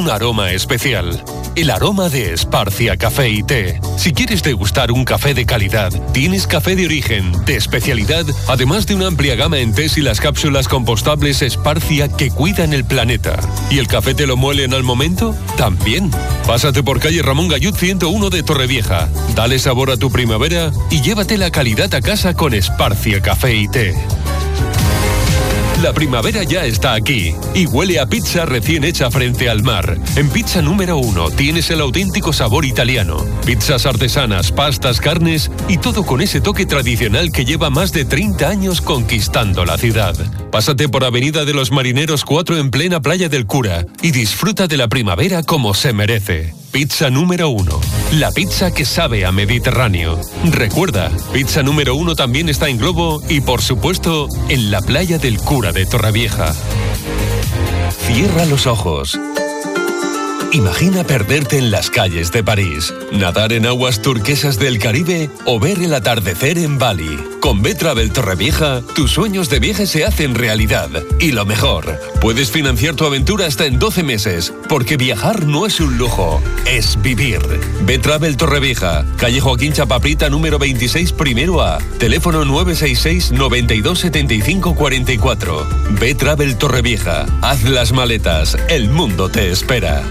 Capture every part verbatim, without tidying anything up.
un aroma especial. El aroma de Esparcia Café y Té. Si quieres degustar un café de calidad, tienes café de origen, de especialidad, además de una amplia gama en tés y las cápsulas compostables Esparcia que cuidan el planeta. ¿Y el café te lo muelen al momento? También. Pásate por calle Ramón Gallud ciento uno de Torrevieja. Dale sabor a tu primavera y llévate la calidad a casa con Esparcia Café y Té. La primavera ya está aquí y huele a pizza recién hecha frente al mar. En Pizza Número Uno tienes el auténtico sabor italiano. Pizzas artesanas, pastas, carnes y todo con ese toque tradicional que lleva más de treinta años conquistando la ciudad. Pásate por Avenida de los Marineros cuatro en plena Playa del Cura y disfruta de la primavera como se merece. Pizza Número Uno. La pizza que sabe a Mediterráneo. Recuerda, Pizza Número Uno también está en Globo y, por supuesto, en la Playa del Cura de Torrevieja. Cierra los ojos. Imagina perderte en las calles de París, nadar en aguas turquesas del Caribe o ver el atardecer en Bali. Con B-Travel Torrevieja, tus sueños de viaje se hacen realidad. Y lo mejor, puedes financiar tu aventura hasta en doce meses, porque viajar no es un lujo, es vivir. B-Travel Torrevieja, calle Joaquín Chapaprita número veintiséis, primero A, teléfono nueve seis seis, noventa y dos, setenta y cinco, cuarenta y cuatro. B-Travel Torrevieja, haz las maletas, el mundo te espera.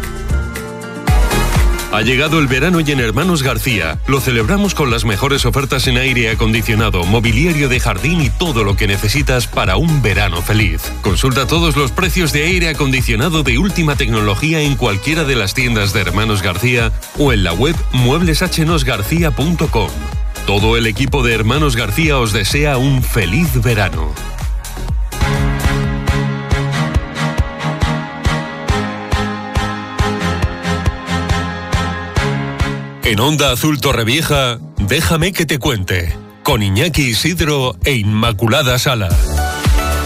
Ha llegado el verano y en Hermanos García lo celebramos con las mejores ofertas en aire acondicionado, mobiliario de jardín y todo lo que necesitas para un verano feliz. Consulta todos los precios de aire acondicionado de última tecnología en cualquiera de las tiendas de Hermanos García o en la web muebles h nos garcía punto com. Todo el equipo de Hermanos García os desea un feliz verano. En Onda Azul Torrevieja, déjame que te cuente, con Iñaki Isidro e Inmaculada Sala.